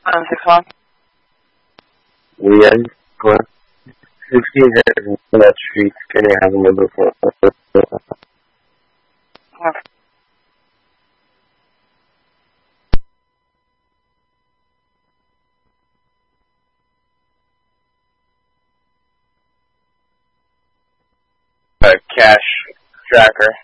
6-1. We are going 16 in that street. Can you have a number for cash tracker.